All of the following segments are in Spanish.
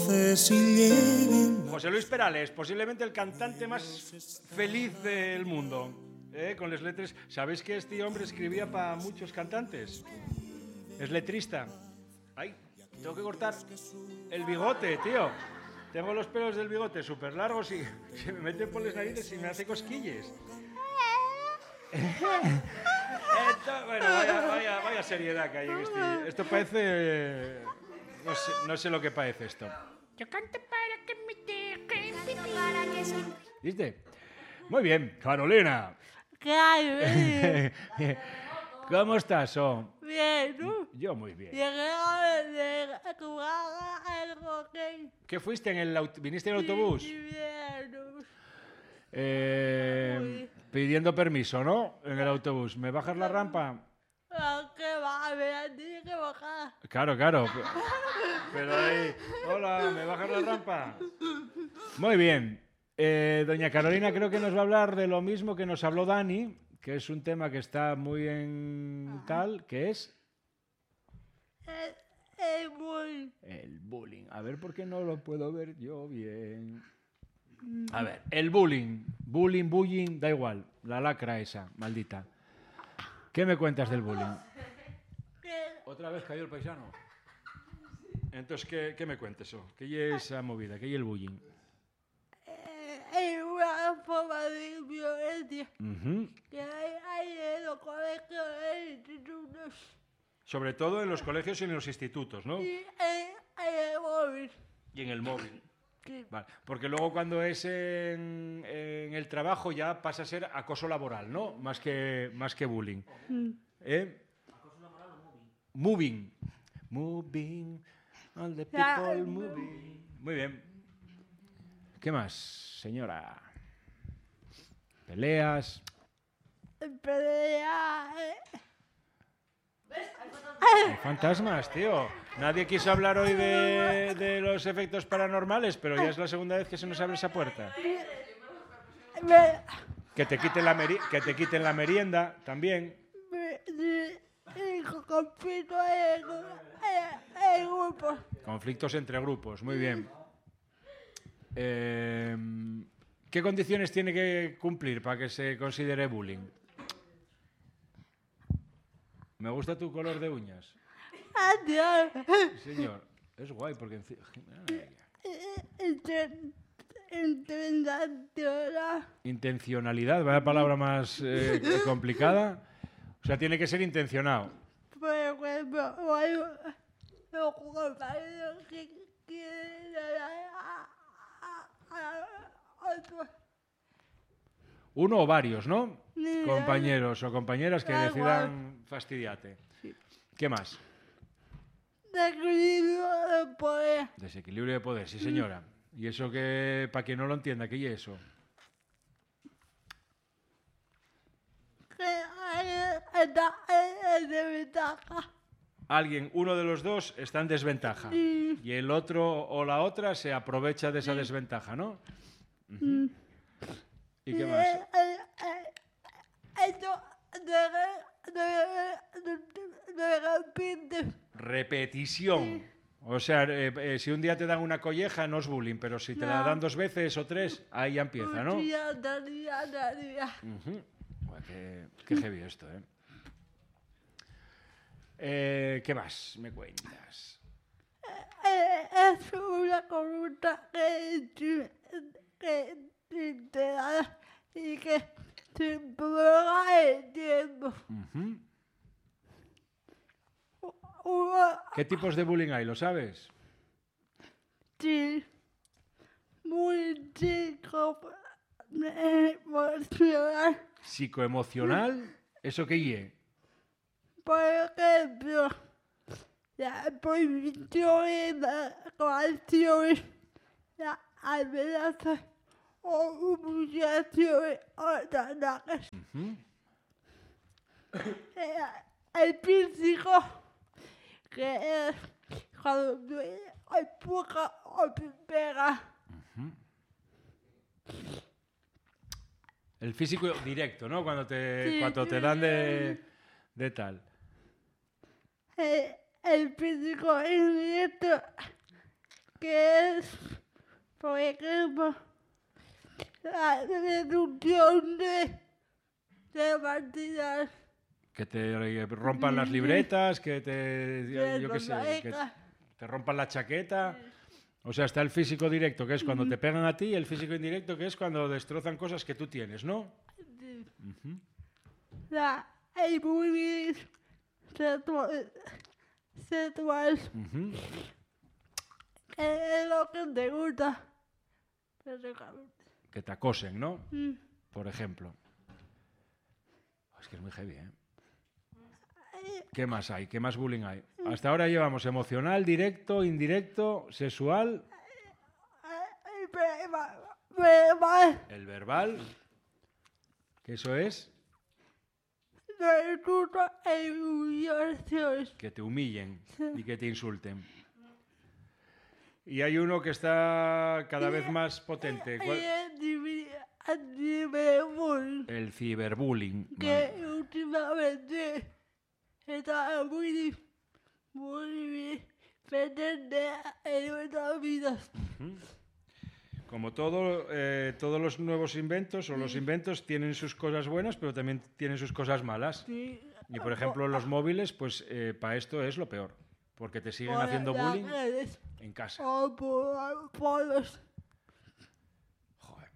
voces y lleguen. José Luis Perales, posiblemente el cantante más feliz del mundo. Con las letras. ¿Sabéis que este hombre escribía para muchos cantantes? Es letrista. Ay, tengo que cortar el bigote, tío. Tengo los pelos del bigote súper largos y se me meten por las narices y me hace cosquilles. Bueno, vaya seriedad que hay en este. Esto parece... No sé lo que parece esto. Yo canto para que me dejen vivir. ¿Viste? Muy bien, Carolina. Claro. ¿Cómo estás, Bien, ¿no? Yo muy bien. Llegué a jugar al hockey. ¿Qué fuiste en el viniste en el autobús? Pidiendo permiso, ¿no? En el autobús. ¿Me bajas la rampa? ¿Qué va? Me tiene que bajar. Claro. Pero ahí... Hola, ¿me bajas la rampa? Muy bien. Doña Carolina creo que nos va a hablar de lo mismo que nos habló Dani, que es un tema que está muy en tal, que es... El bullying. El bullying. A ver, ¿por qué no lo puedo ver yo bien? A ver, el bullying. Bullying, da igual. La lacra esa, maldita. ¿Qué me cuentas del bullying? ¿Otra vez cayó el paisano? Entonces, ¿qué me cuentas? ¿Qué es esa movida? ¿Qué es el bullying? Es una forma de violencia que hay en los colegios e institutos. Sobre todo en los colegios y en los institutos, ¿no? Y en el móvil. Y en el móvil. Sí. Vale. Porque luego cuando es en el trabajo ya pasa a ser acoso laboral, ¿no? Más que bullying. ¿Acoso laboral o moving? Moving. All the people moving. Muy bien. ¿Qué más, señora? ¿Peleas? Hay fantasmas, tío. Nadie quiso hablar hoy de los efectos paranormales, pero ya es la segunda vez que se nos abre esa puerta. Que te quiten la merienda también. Conflictos entre grupos, muy bien. ¿Qué condiciones tiene que cumplir para que se considere bullying? Me gusta tu color de uñas. Adiós. Sí, señor. Es guay porque... Intencionalidad, vaya palabra más complicada. O sea, tiene que ser intencionado. Por ejemplo, los compañeros que quieren otro. Uno o varios, ¿no? Compañeros o compañeras que decidan fastidiarte. Sí. ¿Qué más? Desequilibrio de poder. Desequilibrio de poder, sí, señora. ¿Y eso que, para quien no lo entienda, qué es eso? Que alguien está en desventaja. Uno de los dos está en desventaja. Y el otro o la otra se aprovecha de esa desventaja, ¿no? ¿Y qué más? Esto de repente. Repetición. O sea, si un día te dan una colleja no es bullying, pero si te la dan 2 veces o 3, ahí ya empieza, ¿no? Bueno, qué heavy esto, ¿Qué más me cuentas? Es una conducta que te da y que te prolonga el tiempo. ¿Qué tipos de bullying hay? ¿Lo sabes? Sí, muy psicoemocional. ¿Psicoemocional? ¿Eso qué es? Por ejemplo, la prohibición de las coacciones, las amenazas o humillaciones o ataques. El físico, que es cuando empuja o pega. El físico directo, ¿no? Cuando te dan de tal. El físico indirecto que es, por ejemplo, la reducción de partidas. Que te rompan las libretas, que te, yo qué sé, que Biblioteca. te rompan la chaqueta. O sea, está el físico directo, que es cuando te pegan a ti, y el físico indirecto, que es cuando destrozan cosas que tú tienes, ¿no? El bullying sexual, Ujú. que es lo que te gusta. Básicamente. Que te acosen, ¿no? Por ejemplo. Es que es muy heavy, ¿eh? ¿Qué más hay? ¿Qué más bullying hay? Hasta ahora llevamos emocional, directo, indirecto, sexual, Verbal, el verbal, que eso es de insulto e humillación. que te humillen y que te insulten. Y hay uno que está cada vez más potente. ¿Cuál? Y el ciberbullying, El ciberbullying. que últimamente está muy presente en nuestras vidas. Como todo, todos los nuevos inventos o los inventos tienen sus cosas buenas, pero también tienen sus cosas malas. Sí. Y por ejemplo, los móviles, pues para esto es lo peor. Porque te siguen Por haciendo las bullying redes en casa. o por los... Joder.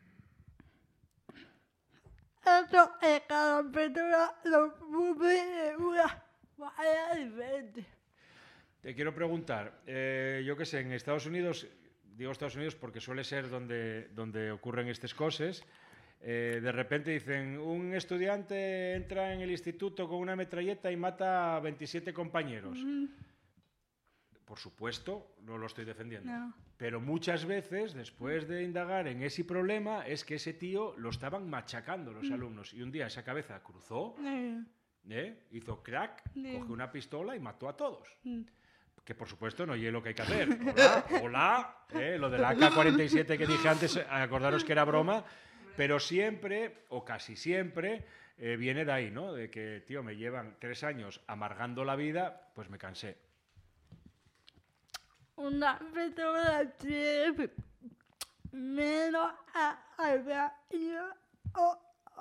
Esto en cada persona lo vive de una manera diferente. Te quiero preguntar, yo qué sé, en Estados Unidos, digo Estados Unidos porque suele ser donde ocurren estas cosas, de repente dicen, un estudiante entra en el instituto con una metralleta y mata a 27 compañeros. Por supuesto, no lo estoy defendiendo. No. Pero muchas veces, después de indagar en ese problema, es que ese tío lo estaban machacando los alumnos. Y un día esa cabeza cruzó, hizo crack, cogió una pistola y mató a todos. Que por supuesto no es lo que hay que hacer. Hola, lo de la AK-47 que dije antes, acordaros que era broma, pero siempre, o casi siempre, viene de ahí, ¿no? De que, tío, me llevan 3 años amargando la vida, pues me cansé. Una persona tiene menos o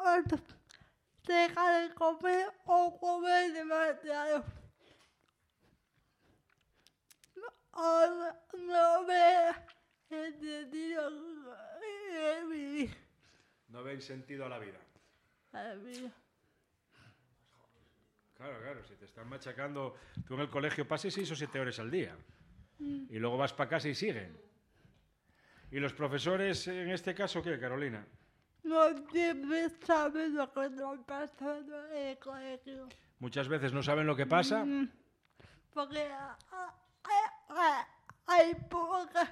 deja de comer o comer demasiado. O no ve el sentido de vivir. No ven sentido a la vida. La vida. Claro, si te están machacando, tú en el colegio pases 6 o 7 horas al día. Y luego vas para casa y siguen. ¿Y los profesores, en este caso, qué, Carolina? No siempre saben lo que está pasando en el colegio. Muchas veces no saben lo que pasa. Porque hay pocas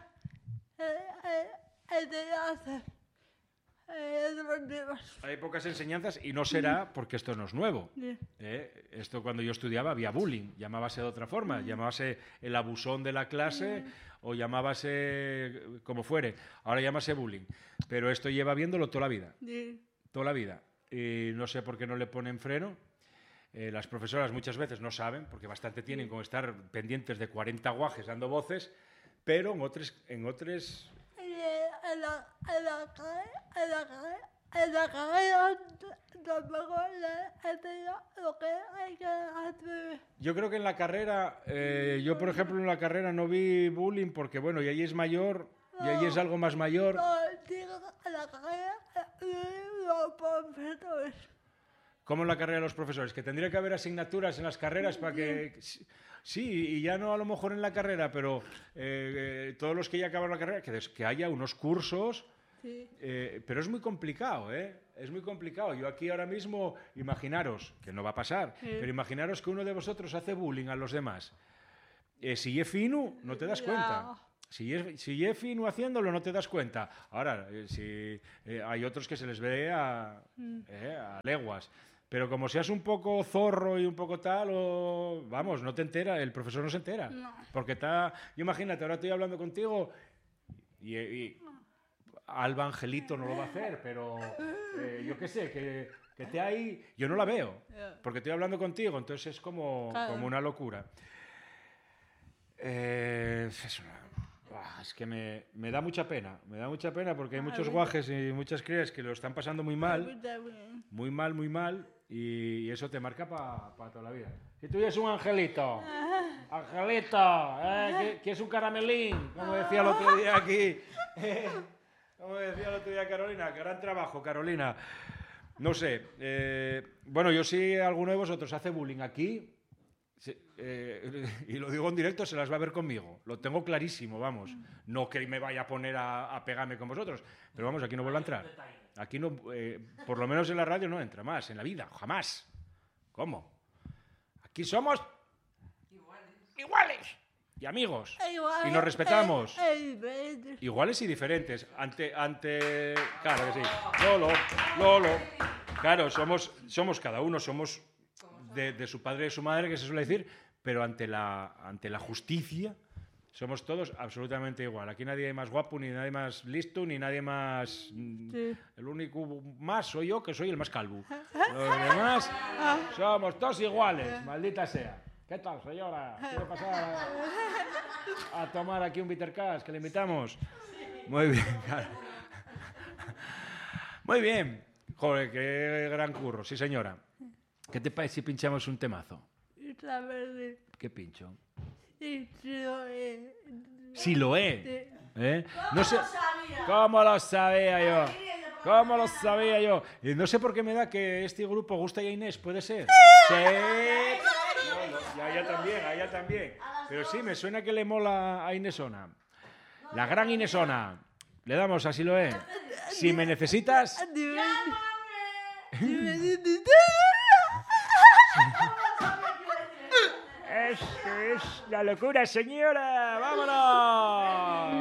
enseñanzas deportivas. Hay pocas enseñanzas y no será porque esto no es nuevo. Sí. Esto cuando yo estudiaba había bullying, llamábase de otra forma, llamábase el abusón de la clase o llamábase como fuere, ahora llámase bullying. Pero esto lleva viéndolo toda la vida, Sí. toda la vida. Y no sé por qué no le ponen freno. Las profesoras muchas veces no saben, porque bastante tienen con estar pendientes de 40 guajes dando voces, pero en otros En la carrera tampoco le enseñan lo que hay que hacer. Yo creo que en la carrera, yo por ejemplo en la carrera no vi bullying porque bueno, y ahí es mayor, y ahí es algo más mayor. No, digo, en la carrera los profesores. ¿Cómo en la carrera de los profesores? Que tendría que haber asignaturas en las carreras para que... Sí, y ya no a lo mejor en la carrera, pero todos los que ya acaban la carrera, que haya unos cursos, Sí. pero es muy complicado, ¿eh? Es muy complicado. Yo aquí ahora mismo, imaginaros, que no va a pasar, pero imaginaros que uno de vosotros hace bullying a los demás. Si es fino, no te das cuenta. Si es fino haciéndolo, no te das cuenta. Ahora, si hay otros que se les ve a leguas. Pero como seas un poco zorro y un poco tal, vamos, no te entera, el profesor no se entera. No. Porque está... Imagínate, ahora estoy hablando contigo y Alba Angelito no lo va a hacer, pero yo qué sé, que te hay... Yo no la veo, porque estoy hablando contigo, entonces es como una locura. Es que me da mucha pena porque hay muchos guajes y muchas crías que lo están pasando muy mal, muy mal, y eso te marca para toda la vida. Si tú eres un angelito, que es un caramelín, como decía el otro día aquí, como decía el otro día Carolina, gran trabajo, Carolina. No sé, bueno, yo sí, alguno de vosotros hace bullying aquí, y lo digo en directo, se las va a ver conmigo, lo tengo clarísimo, vamos. No que me vaya a poner a pegarme con vosotros, pero vamos, aquí no vuelvo a entrar. Aquí no, por lo menos en la radio no entra más, en la vida, jamás. ¿Cómo? Aquí somos iguales y amigos, y nos respetamos. Iguales y diferentes. Claro que sí. Lolo. Claro, somos cada uno, somos de su padre y de su madre, que se suele decir, pero ante la justicia somos todos absolutamente igual. Aquí nadie es más guapo, ni nadie más listo, ni nadie más... Sí. El único más soy yo, que soy el más calvo. Los demás somos todos iguales, maldita sea. ¿Qué tal, señora? ¿Quiere pasar a tomar aquí un bitter cash que le invitamos? Muy bien, claro. Muy bien. Joder, qué gran curro, sí señora. ¿Qué te parece si pinchamos un temazo? ¿Qué pincho? Siloé. No sé. ¿Cómo lo sabía yo? ¿Cómo lo sabía yo? Y no sé por qué me da que este grupo gusta a Inés, ¿puede ser? Sí. No, a ella también. Pero sí, me suena que le mola a Inesona. La gran Inesona. Le damos a Siloé. Si me necesitas... Esto es la locura, señora. ¡Vámonos!